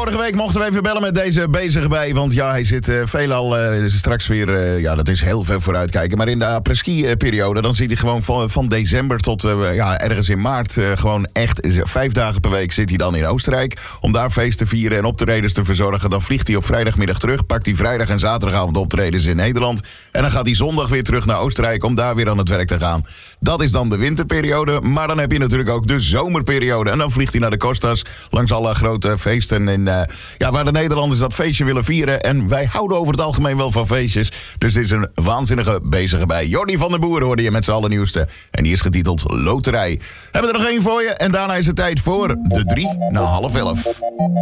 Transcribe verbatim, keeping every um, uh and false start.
vorige week mochten we even bellen met deze bezige bij. Want ja, hij zit uh, veelal uh, straks weer... Uh, ja, dat is heel ver vooruitkijken. Maar in de après-ski-periode, dan zit hij gewoon van, van december tot uh, ja, ergens in maart... Uh, gewoon echt vijf dagen per week zit hij dan in Oostenrijk. Om daar feest te vieren en optredens te verzorgen. Dan vliegt hij op vrijdagmiddag terug. Pakt hij vrijdag en zaterdagavond optredens in Nederland. En dan gaat hij zondag weer terug naar Oostenrijk om daar weer aan het werk te gaan. Dat is dan de winterperiode. Maar dan heb je natuurlijk ook de zomerperiode. En dan vliegt hij naar de Costas langs alle grote feesten. En, uh, ja, waar de Nederlanders dat feestje willen vieren. En wij houden over het algemeen wel van feestjes. Dus dit is een waanzinnige bezige bij. Jordi van der Boer hoorde je met z'n allernieuwste. En die is getiteld Loterij. Hebben we er nog één voor je. En daarna is het tijd voor de drie na half elf.